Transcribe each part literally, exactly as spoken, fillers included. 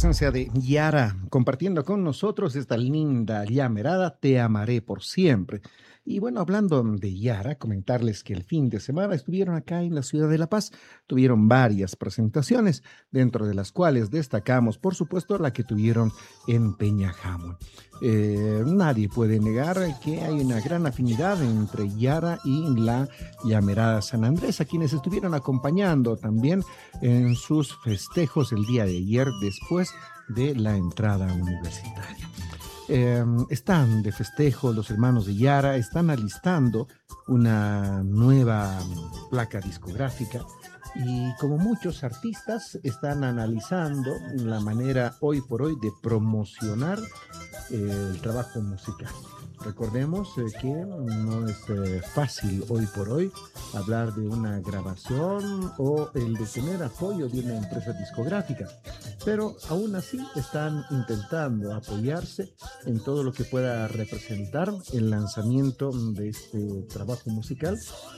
presencia de Yara compartiendo con nosotros esta linda llamerada Te amaré por siempre. Y bueno, hablando de Yara, comentarles que el fin de semana estuvieron acá en la ciudad de La Paz. Tuvieron varias presentaciones, dentro de las cuales destacamos, por supuesto, la que tuvieron en Peñajamo. Eh, nadie puede negar que hay una gran afinidad entre Yara y la llamerada San Andrés, a quienes estuvieron acompañando también en sus festejos el día de ayer después de la entrada universitaria. Eh, están de festejo los hermanos de Yara, están alistando una nueva placa discográfica y como muchos artistas están analizando la manera hoy por hoy de promocionar eh, el trabajo musical. Recordemos eh, que no es eh, fácil hoy por hoy hablar de una grabación o el de tener apoyo de una empresa discográfica, pero aún así están intentando apoyarse en todo lo que pueda representar el lanzamiento de este trabajo musical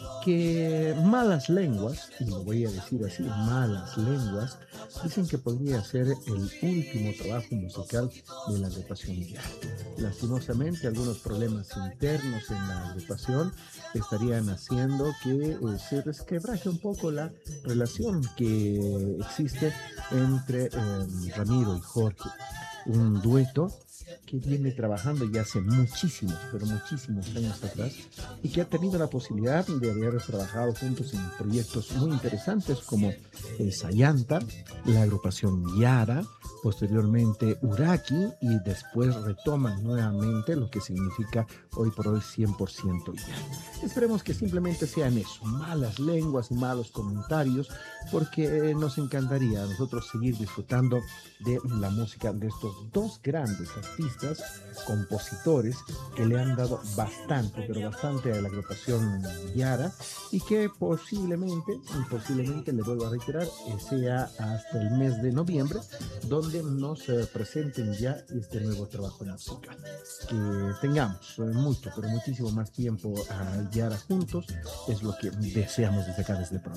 que malas lenguas, y lo voy a decir así, malas lenguas, dicen que podría ser el último trabajo musical de la agrupación Yara. Lastimosamente, algunos problemas internos en la agrupación estarían haciendo que eh, se resquebraje un poco la relación que existe entre eh, Ramiro y Jorge, un dueto que viene trabajando ya hace muchísimos, pero muchísimos años atrás y que ha tenido la posibilidad de haber trabajado juntos en proyectos muy interesantes como eh, Sayanta, la agrupación Yara, posteriormente Uraki y después retoman nuevamente lo que significa hoy por hoy cien por ciento Yara. Esperemos que simplemente sean eso, malas lenguas y malos comentarios, porque eh, nos encantaría a nosotros seguir disfrutando de la música de estos dos grandes artistas, compositores, que le han dado bastante, pero bastante a la agrupación Yara y que posiblemente, posiblemente, le vuelvo a reiterar, eh, sea hasta el mes de noviembre, donde nos eh, presenten ya este nuevo trabajo musical. Que tengamos eh, mucho, pero muchísimo más tiempo a Yara juntos, es lo que deseamos desde acá, desde el programa.